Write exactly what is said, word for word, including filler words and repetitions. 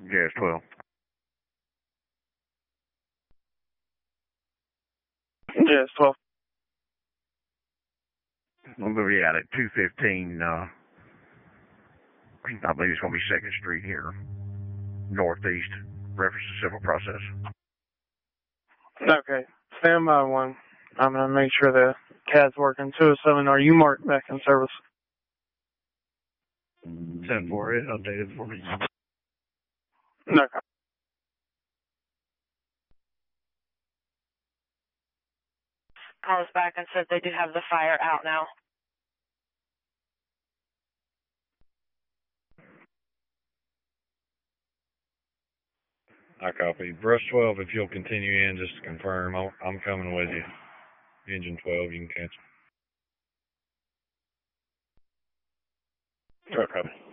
Gas twelve. Yes, twelve. We'll be out at two fifteen, uh, I believe it's going to be second Street here, northeast, reference to civil process. Okay, stand by one. I'm going to make sure the C A D's working. two oh seven, are you marked back in service? ten four, it updated for me. Okay. Calls back and said they do have the fire out now. I copy. Brush twelve, if you'll continue in, just to confirm. I'll, I'm coming with you. Engine twelve, you can catch. Truck copy.